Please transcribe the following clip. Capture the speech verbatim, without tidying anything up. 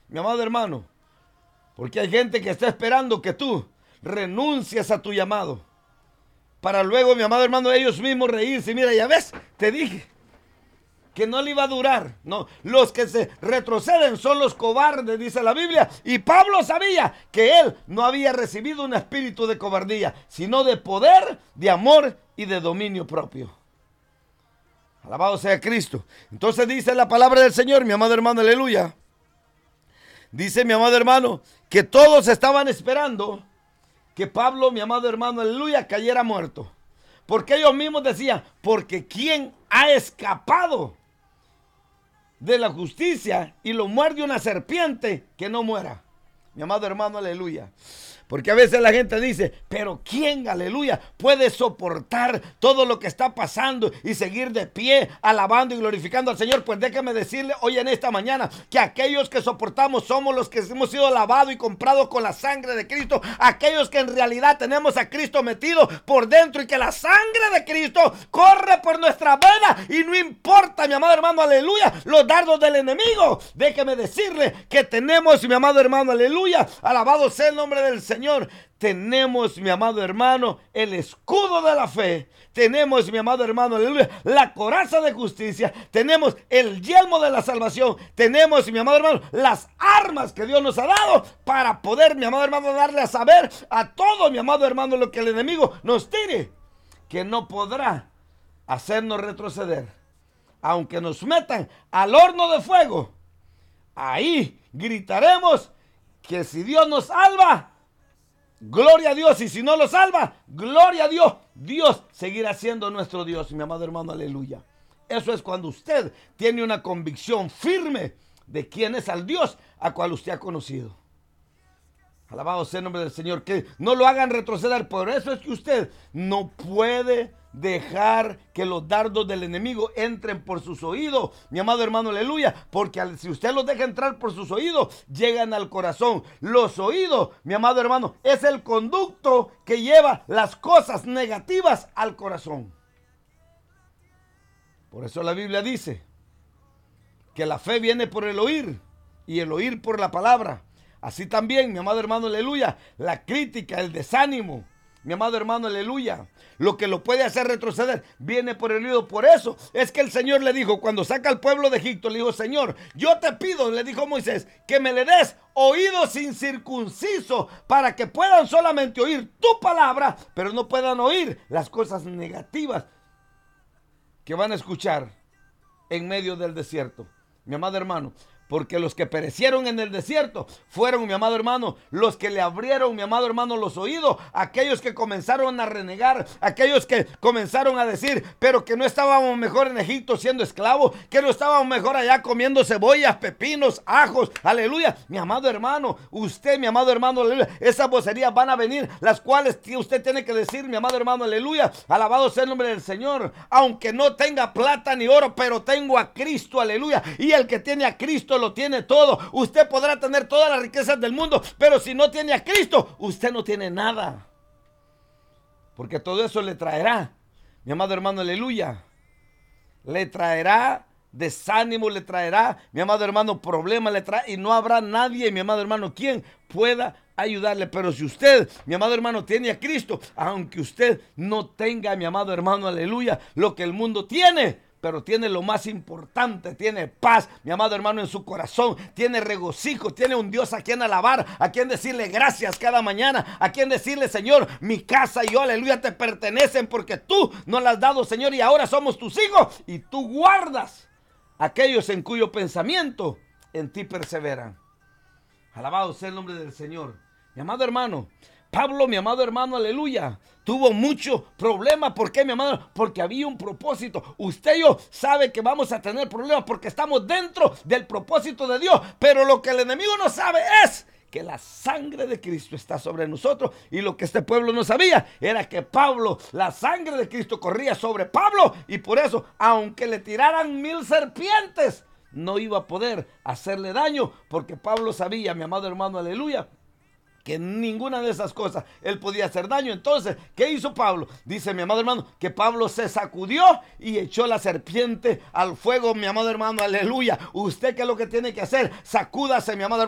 mi amado hermano, porque hay gente que está esperando que tú renuncies a tu llamado, para luego, mi amado hermano, ellos mismos reírse. Mira, ya ves, te dije que no le iba a durar. No, los que se retroceden son los cobardes, dice la Biblia. Y Pablo sabía que él no había recibido un espíritu de cobardía, sino de poder, de amor y de dominio propio. Alabado sea Cristo. Entonces dice la palabra del Señor, mi amado hermano, aleluya. Dice mi amado hermano que todos estaban esperando que Pablo, mi amado hermano, aleluya, cayera muerto. Porque ellos mismos decían, porque ¿quién ha escapado de la justicia y lo muerde una serpiente que no muera? Mi amado hermano, aleluya. Porque a veces la gente dice, pero ¿quién, aleluya, puede soportar todo lo que está pasando y seguir de pie, alabando y glorificando al Señor? Pues déjame decirle hoy en esta mañana que aquellos que soportamos somos los que hemos sido lavados y comprados con la sangre de Cristo. Aquellos que en realidad tenemos a Cristo metido por dentro y que la sangre de Cristo corre por nuestra vena y no importa, mi amado hermano, aleluya, los dardos del enemigo. Déjeme decirle que tenemos, mi amado hermano, aleluya, alabado sea el nombre del Señor. Señor, tenemos, mi amado hermano, el escudo de la fe. Tenemos, mi amado hermano, aleluya, la coraza de justicia. Tenemos el yelmo de la salvación. Tenemos, mi amado hermano, las armas que Dios nos ha dado para poder, mi amado hermano, darle a saber a todo, mi amado hermano, lo que el enemigo nos tire, que no podrá hacernos retroceder. Aunque nos metan al horno de fuego, ahí gritaremos que si Dios nos salva, gloria a Dios, y si no lo salva, gloria a Dios. Dios seguirá siendo nuestro Dios, mi amado hermano, aleluya. Eso es cuando usted tiene una convicción firme de quién es al Dios a cual usted ha conocido. Alabado sea el nombre del Señor, que no lo hagan retroceder. Por eso es que usted no puede dejar que los dardos del enemigo entren por sus oídos, mi amado hermano, aleluya, porque al, si usted los deja entrar por sus oídos, llegan al corazón. Los oídos, mi amado hermano, es el conducto que lleva las cosas negativas al corazón. Por eso la Biblia dice que la fe viene por el oír y el oír por la palabra. Así también, mi amado hermano, aleluya, la crítica, el desánimo, mi amado hermano, aleluya, lo que lo puede hacer retroceder viene por el oído. Por eso es que el Señor le dijo, cuando saca al pueblo de Egipto, le dijo, Señor, yo te pido, le dijo Moisés, que me le des oídos incircuncisos para que puedan solamente oír tu palabra, pero no puedan oír las cosas negativas que van a escuchar en medio del desierto. Mi amado hermano, porque los que perecieron en el desierto fueron, mi amado hermano, los que le abrieron, mi amado hermano, los oídos. Aquellos que comenzaron a renegar, aquellos que comenzaron a decir, pero que no estábamos mejor en Egipto siendo esclavos, que no estábamos mejor allá comiendo cebollas, pepinos, ajos, aleluya. Mi amado hermano, usted, mi amado hermano, aleluya, esas vocerías van a venir, las cuales usted tiene que decir, mi amado hermano, aleluya, alabado sea el nombre del Señor. Aunque no tenga plata ni oro, pero tengo a Cristo, aleluya, y el que tiene a Cristo lo tiene todo. Usted podrá tener todas las riquezas del mundo, pero si no tiene a Cristo, usted no tiene nada. Porque todo eso le traerá, mi amado hermano, aleluya, le traerá desánimo, le traerá, mi amado hermano, problemas, le traerá, y no habrá nadie, mi amado hermano, quien pueda ayudarle. Pero si usted, mi amado hermano, tiene a Cristo, aunque usted no tenga, mi amado hermano, aleluya, lo que el mundo tiene, pero tiene lo más importante, tiene paz, mi amado hermano, en su corazón, tiene regocijo, tiene un Dios a quien alabar, a quien decirle gracias cada mañana, a quien decirle, Señor, mi casa y yo, aleluya, te pertenecen porque tú nos las has dado, Señor, y ahora somos tus hijos, y tú guardas a aquellos en cuyo pensamiento en ti perseveran. Alabado sea el nombre del Señor. Mi amado hermano, Pablo, mi amado hermano, aleluya, tuvo mucho problema. ¿Por qué, mi amado? Porque había un propósito. Usted y yo sabe que vamos a tener problemas porque estamos dentro del propósito de Dios. Pero lo que el enemigo no sabe es que la sangre de Cristo está sobre nosotros. Y lo que este pueblo no sabía era que Pablo, la sangre de Cristo corría sobre Pablo. Y por eso, aunque le tiraran mil serpientes, no iba a poder hacerle daño. Porque Pablo sabía, mi amado hermano, aleluya, que ninguna de esas cosas él podía hacer daño. Entonces, ¿qué hizo Pablo? Dice mi amado hermano que Pablo se sacudió y echó la serpiente al fuego, mi amado hermano, aleluya. Usted, ¿qué es lo que tiene que hacer? Sacúdase, mi amado hermano.